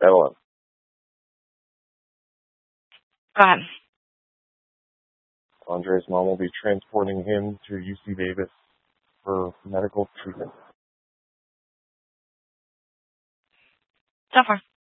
Evelyn. Go ahead. Andre's mom will be transporting him to UC Davis for medical treatment. So far.